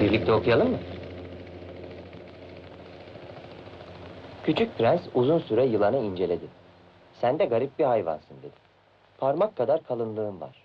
Birlikte okuyalım mı? Küçük prens uzun süre yılanı inceledi. Sen de garip bir hayvansın dedi. Parmak kadar kalınlığın var.